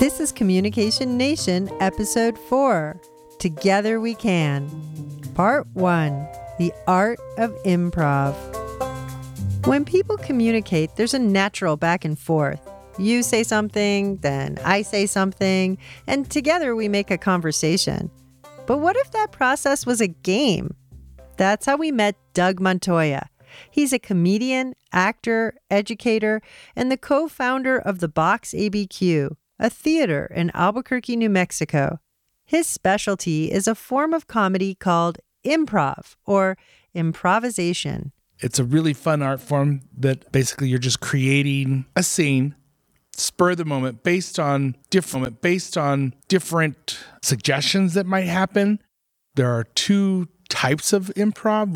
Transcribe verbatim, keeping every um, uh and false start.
This is Communication Nation, Episode four, Together We Can. Part one, The Art of Improv. When people communicate, there's a natural back and forth. You say something, then I say something, and together we make a conversation. But what if that process was a game? That's how we met Doug Montoya. He's a comedian, actor, educator, and the co-founder of the Box A B Q, a theater in Albuquerque, New Mexico. His specialty is a form of comedy called improv or improvisation. It's a really fun art form that basically you're just creating a scene, spur of the moment, based on different, based on different suggestions that might happen. There are two types of improv.